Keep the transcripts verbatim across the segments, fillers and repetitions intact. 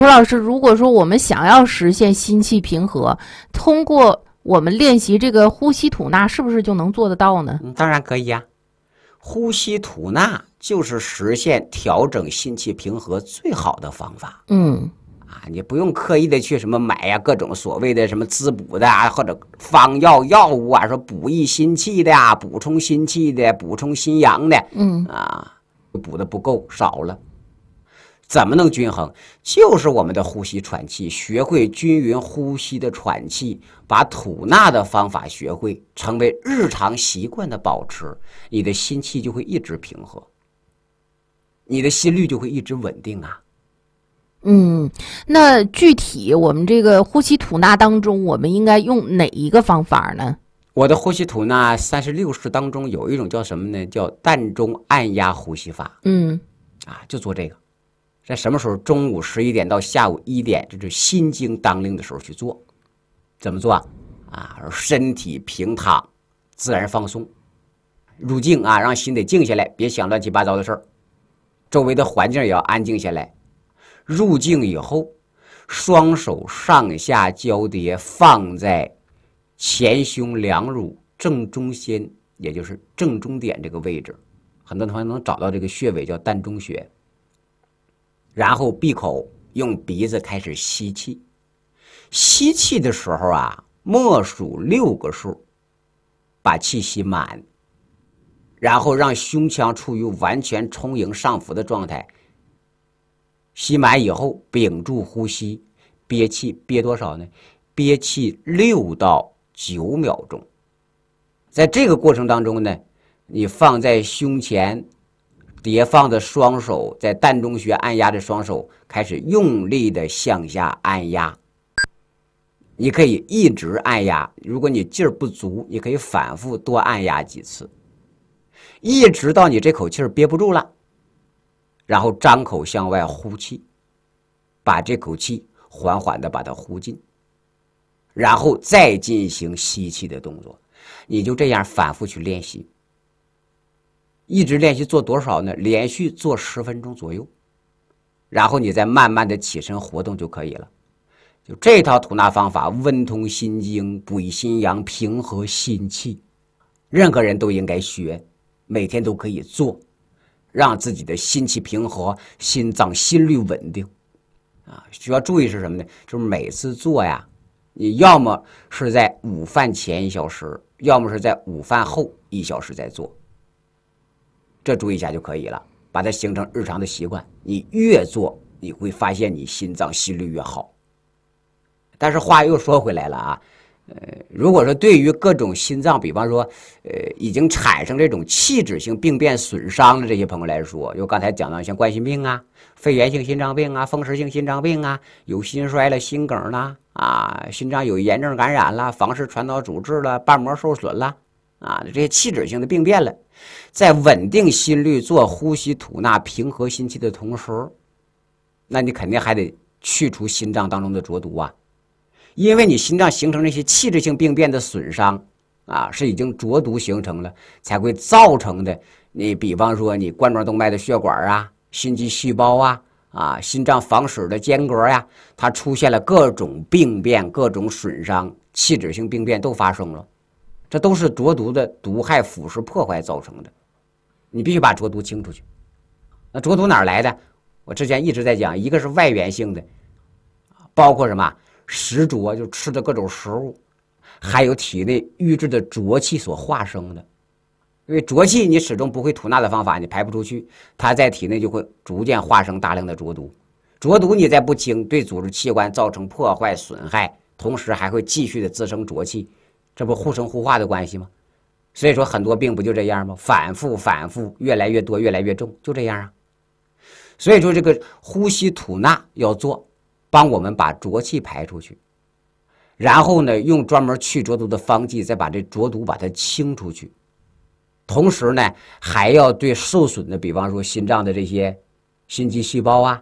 吴老师，如果说我们想要实现心气平和，通过我们练习这个呼吸吐纳，是不是就能做得到呢？ 嗯，当然可以呀、啊。呼吸吐纳就是实现调整心气平和最好的方法。 嗯， 啊，你不用刻意的去什么买呀、啊，各种所谓的什么滋补的啊，或者方药药物啊，说补益心气的呀、啊，补充心气的，补充心阳的。 嗯啊，补的不够，少了。怎么能均衡？就是我们的呼吸喘气，学会均匀呼吸的喘气，把吐纳的方法学会，成为日常习惯的保持，你的心气就会一直平和，你的心率就会一直稳定啊。 嗯，那具体我们这个呼吸吐纳当中，我们应该用哪一个方法呢？ 我的呼吸吐纳三十六式当中有一种叫什么呢？叫膻中按压呼吸法。 嗯， 啊，就做这个。在什么时候？中午十一点到下午一点，这是心经当令的时候去做。怎么做啊？啊，身体平躺，自然放松，入静啊，让心得静下来，别想乱七八糟的事儿。周围的环境也要安静下来。入静以后，双手上下交叠，放在前胸两乳正中间，也就是正中点这个位置。很多同学能找到这个穴位，叫膻中穴。然后闭口，用鼻子开始吸气。吸气的时候啊，默数六个数，把气吸满，然后让胸腔处于完全充盈上浮的状态。吸满以后，屏住呼吸，憋气，憋多少呢？憋气六到九秒钟。在这个过程当中呢，你放在胸前叠放的双手，在膻中穴按压的双手开始用力的向下按压。你可以一直按压，如果你劲儿不足，你可以反复多按压几次，一直到你这口气儿憋不住了，然后张口向外呼气，把这口气缓缓的把它呼进，然后再进行吸气的动作。你就这样反复去练习，一直练习做多少呢？连续做十分钟左右，然后你再慢慢的起身活动就可以了。就这套吐纳方法，温通心经，补益心阳，平和心气，任何人都应该学，每天都可以做，让自己的心气平和，心脏心率稳定。啊，需要注意是什么呢？就是每次做呀，你要么是在午饭前一小时，要么是在午饭后一小时再做，这注意一下就可以了，把它形成日常的习惯。你越做，你会发现你心脏心率越好。但是话又说回来了啊，呃，如果说对于各种心脏，比方说，呃，已经产生这种器质性病变损伤的这些朋友来说，就刚才讲到像冠心病啊、肺炎性心脏病啊、风湿性心脏病啊，有心衰了、心梗啦，啊，心脏有炎症感染了、房室传导阻滞了、瓣膜受损了，啊，这些器质性的病变了，在稳定心率、做呼吸吐纳、平和心气的同时，那你肯定还得去除心脏当中的浊毒啊。因为你心脏形成那些器质性病变的损伤啊，是已经浊毒形成了，才会造成的。你比方说你冠状动脉的血管啊、心肌细胞啊、啊心脏房室的间隔呀、啊，它出现了各种病变、各种损伤，器质性病变都发生了，这都是浊毒的毒害、腐蚀、破坏造成的。你必须把浊毒清出去。那浊毒哪儿来的？我之前一直在讲，一个是外源性的，包括什么？食浊，就吃的各种食物，还有体内郁滞的浊气所化生的。因为浊气你始终不会吐纳的方法，你排不出去，它在体内就会逐渐化生大量的浊毒。浊毒你再不清，对组织器官造成破坏损害，同时还会继续的滋生浊气，这不互生互化的关系吗？所以说很多病不就这样吗？反复反复，越来越多，越来越重，就这样啊。所以说这个呼吸吐纳要做，帮我们把浊气排出去，然后呢，用专门去浊毒的方剂，再把这浊毒把它清出去。同时呢，还要对受损的，比方说心脏的这些心肌细胞啊、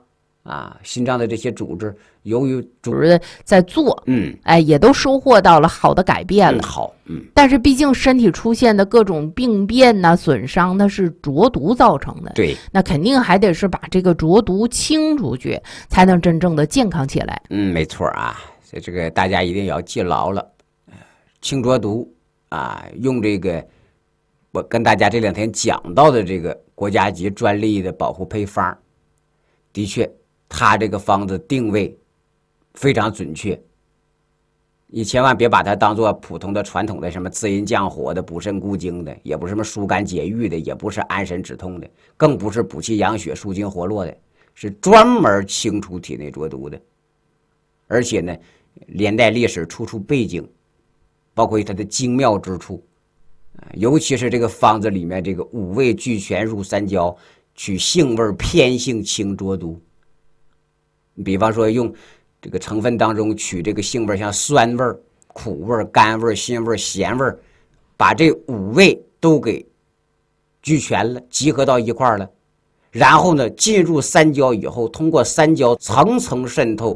啊，心脏的这些组织，由于组织的在做， 嗯， 哎，也都收获到了好的改变了。 嗯、好，嗯。 但是毕竟身体出现的各种病变呐、损伤，那是浊毒造成的。 对， 那肯定还得是把这个浊毒清出去，才能真正的健康起来。 嗯，没错啊，所以这个大家一定要记牢了，清浊毒啊，用这个我跟大家这两天讲到的这个国家级专利的保护配方，的确，它这个方子定位非常准确。你千万别把它当做普通的传统的什么滋阴降火的、补肾固精的，也不是什么疏肝解郁的，也不是安神止痛的，更不是补气养血、舒筋活络的，是专门清除体内浊毒的。而且呢，连带历史处处背景，包括它的精妙之处，尤其是这个方子里面这个五味俱全入三焦，取性味偏性清浊毒。比方说用这个成分当中取这个性味，像酸味、苦味、甘味、辛味、咸味，把这五味都给俱全了，集合到一块了。然后呢，进入三焦以后，通过三焦层层渗透，